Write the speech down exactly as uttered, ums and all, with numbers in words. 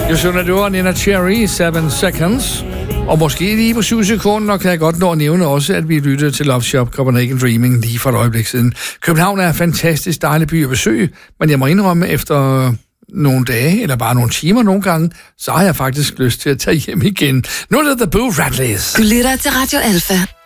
Jeg synes, det var Nina Cherry, Seven Seconds. Og måske lige på syv sekunder kan jeg godt nå at nævne også, at vi lyttede til Love Shop Copenhagen Dreaming lige for et øjeblik siden. København er en fantastisk dejlig by at besøge, men jeg må indrømme, efter nogle dage, eller bare nogle timer nogle gange, så har jeg faktisk lyst til at tage hjem igen. Nu er det The Boo Radleys. Du lytter til Radio Alpha.